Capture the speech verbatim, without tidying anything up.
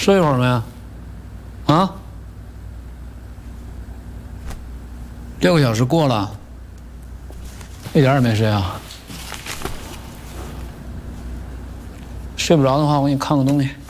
睡一会儿没？啊？六个小时过了，一点也没睡啊？睡不着的话，我给你看个东西。